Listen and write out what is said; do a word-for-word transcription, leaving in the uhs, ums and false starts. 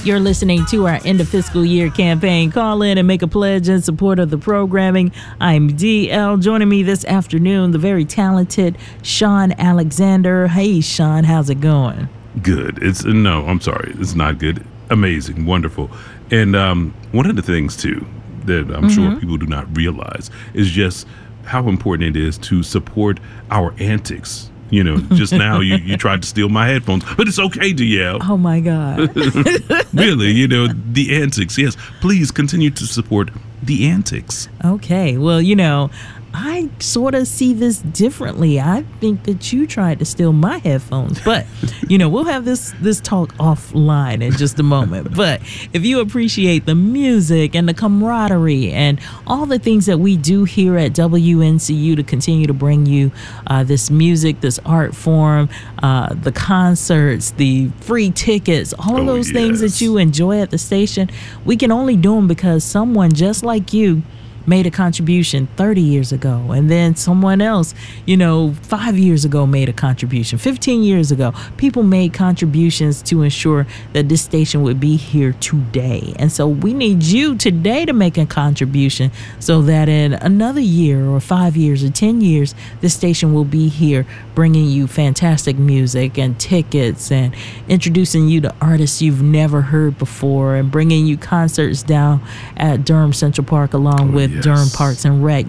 You're listening to our end of fiscal year campaign. Call in and make a pledge in support of the programming. I'm D L. Joining me this afternoon, the very talented Sean Alexander. Hey, Sean, how's it going? Good. It's no, I'm sorry. It's not good. Amazing. Wonderful. And um, one of the things, too, that I'm mm-hmm. sure people do not realize is just how important it is to support our antics. You know, just now you, you tried to steal my headphones, but it's okay, D L. Oh, my God. Really, you know, the antics. Yes, please continue to support the antics. Okay. Well, you know, I sort of see this differently. I think that you tried to steal my headphones, but, you know, we'll have this, this talk offline in just a moment. But if you appreciate the music and the camaraderie and all the things that we do here at W N C U to continue to bring you uh, this music, this art form, uh, the concerts, the free tickets, all of oh, those yes. things that you enjoy at the station, we can only do them because someone just like you made a contribution thirty years ago, and then someone else, you know, five years ago made a contribution, fifteen years ago. People made contributions to ensure that this station would be here today. And so we need you today to make a contribution so that in another year or five years or ten years, this station will be here bringing you fantastic music and tickets and introducing you to artists you've never heard before and bringing you concerts down at Durham Central Park along oh, with yes. Durham Parks and Rec.